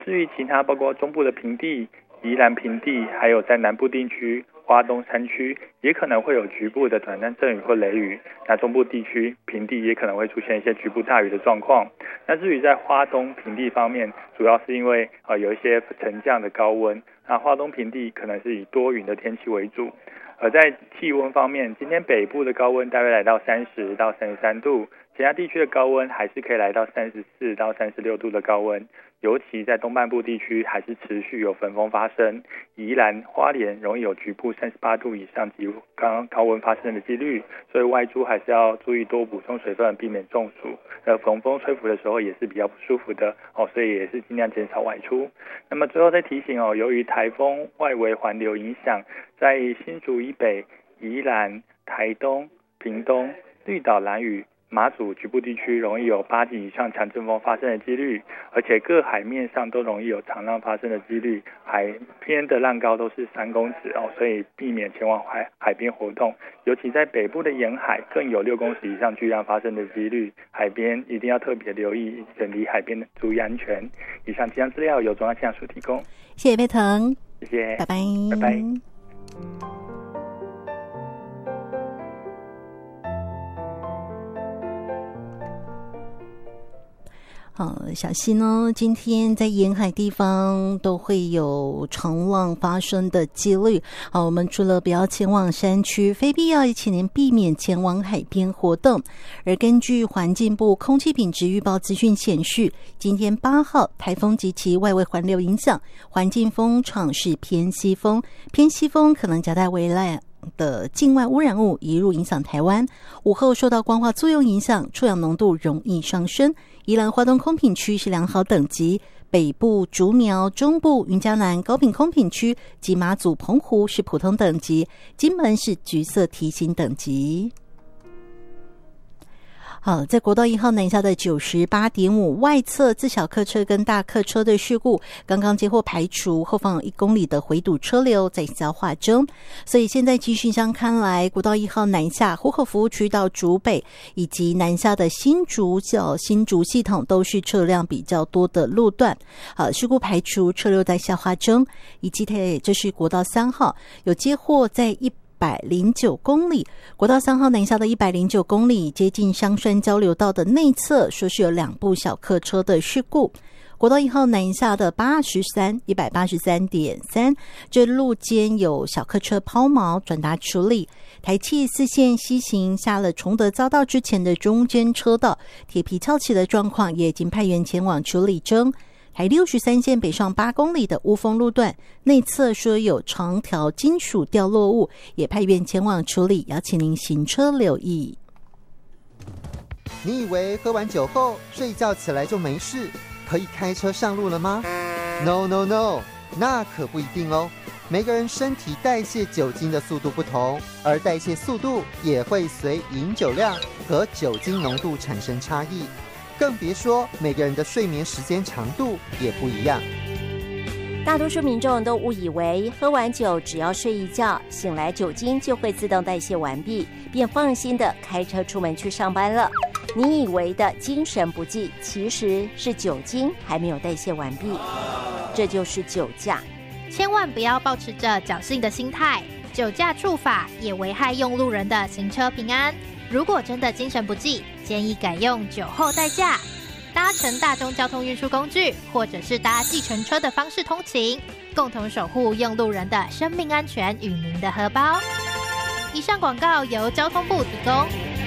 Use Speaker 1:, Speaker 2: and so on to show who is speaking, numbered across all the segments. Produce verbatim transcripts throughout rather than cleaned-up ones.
Speaker 1: 至于其他包括中部的平地、宜兰平地，还有在南部地区花东山区也可能会有局部的短暂阵雨或雷雨，那中部地区平地也可能会出现一些局部大雨的状况。那至于在花东平地方面，主要是因为呃有一些沉降的高温，那花东平地可能是以多云的天气为主。而在气温方面，今天北部的高温大约来到三十到三十三度，其他地区的高温还是可以来到三十四到三十六度的高温，尤其在东半部地区还是持续有焚风发生，宜兰、花莲容易有局部三十八度以上极高高温发生的几率，所以外出还是要注意多补充水分，避免中暑。呃，逢风吹拂的时候也是比较不舒服的哦，所以也是尽量减少外出。那么最后再提醒哦，由于台风外围环流影响，在新竹以北、宜兰、台东、屏东、绿岛、兰屿、马祖局部地区容易有八级以上强阵风发生的几率，而且各海面上都容易有长浪发生的几率，海边的浪高都是三公尺哦，所以避免前往海海边活动，尤其在北部的沿海更有六公尺以上巨浪发生的几率，海边一定要特别留意，远离海边注意安全。以上气象资料由中央气象署提供，
Speaker 2: 谢谢贝腾，
Speaker 1: 谢谢，
Speaker 2: 拜拜，
Speaker 1: 拜拜。
Speaker 2: 好，小心哦！今天在沿海地方都会有长浪发生的几率。好，我们除了不要前往山区，非必要也请您避免前往海边活动。而根据环境部空气品质预报资讯显示，今天八号台风及其外围环流影响，环境风场是偏西风，偏西风可能夹带微量的境外污染物移入影响台湾，午后受到光化作用影响，臭氧浓度容易上升。宜兰花东空品区是良好等级，北部竹苗、中部云嘉南高屏空品区及马祖澎湖是普通等级，金门是橘色提醒等级。好，在国道一号南下的 九十八点五 外侧自小客车跟大客车的事故刚刚接获排除，后方有一公里的回堵车流在消化中，所以现在继续上看来，国道一号南下湖口服务区到竹北以及南下的新竹角新竹系统都是车辆比较多的路段。好，事故排除，车流在消化中，以及这是国道三号有接获在一一百零九公里，国道三号南下的一百零九公里，接近香山交流道的内侧，说是有两部小客车的事故。国道一号南下的八十三 一百八十三点三，这路间有小客车抛锚转达处理。台七四线西行下了崇德匝道之前的中间车道，铁皮翘起的状况也已经派员前往处理中。台六十三线北上八公里的乌峰路段内侧说有长条金属掉落物，也派员前往处理，邀请您行车留意。
Speaker 3: 你以为喝完酒后睡觉起来就没事，可以开车上路了吗？ No No No， 那可不一定哦。每个人身体代谢酒精的速度不同，而代谢速度也会随饮酒量和酒精浓度产生差异。更别说每个人的睡眠时间长度也不一样。
Speaker 4: 大多数民众都误以为喝完酒只要睡一觉，醒来酒精就会自动代谢完毕，便放心的开车出门去上班了。你以为的精神不济，其实是酒精还没有代谢完毕，这就是酒驾。
Speaker 5: 千万不要抱持着侥幸的心态，酒驾触法也危害用路人的行车平安。如果真的精神不济，建议改用酒后代驾，搭乘大众交通运输工具或者是搭计程车的方式通勤，共同守护用路人的生命安全与您的荷包。以上广告由交通部提供。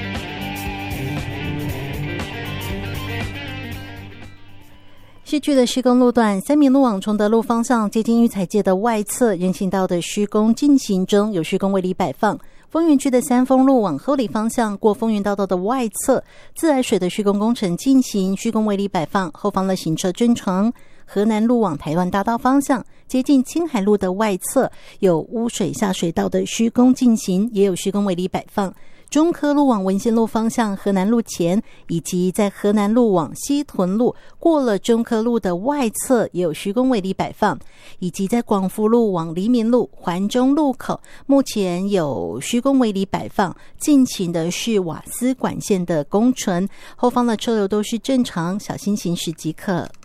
Speaker 2: 市区的施工路段，三民路往崇德路方向接近育才街的外侧人行道的施工进行中，有施工围篱摆放。丰原区的三丰路往后里方向过丰原大道的外侧，自来水的施工工程进行，施工围篱摆放，后方的行车正常。河南路往台湾大道方向接近青海路的外侧，有污水下水道的施工进行，也有施工围篱摆放。中科路往文心路方向河南路前，以及在河南路往西屯路过了中科路的外侧也有施工围篱摆放，以及在广福路往黎明路环中路口目前有施工围篱摆放，进行的是瓦斯管线的工程，后方的车流都是正常，小心行驶即可。